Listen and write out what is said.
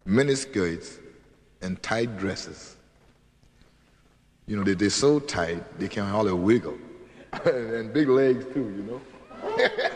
miniskirts, and tight dresses. You know, they're so tight, they can hardly wiggle. And big legs too, you know.